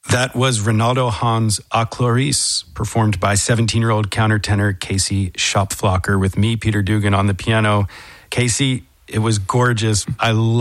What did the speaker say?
That was Ronaldo Hahn's A Chloris, performed by 17-year-old countertenor Casey Schopflocker with me, Peter Dugan, on the piano. Casey, it was gorgeous. I